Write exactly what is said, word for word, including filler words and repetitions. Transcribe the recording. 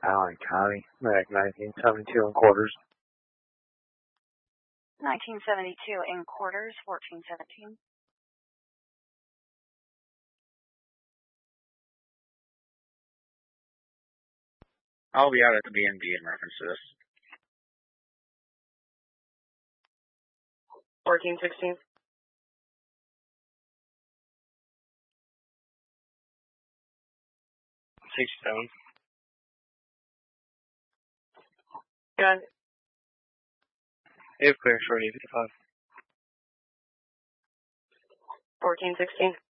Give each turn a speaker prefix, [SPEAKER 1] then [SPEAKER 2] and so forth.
[SPEAKER 1] Allen County, Mac nineteen seventy-two in quarters.
[SPEAKER 2] nineteen seventy-two in quarters, fourteen seventeen.
[SPEAKER 3] I'll be out at the B and B in reference to this.
[SPEAKER 4] fourteen sixteen.
[SPEAKER 5] sixty-seven.
[SPEAKER 4] Got it.
[SPEAKER 5] If clear, short eight fifty-five.
[SPEAKER 4] fourteen sixteen.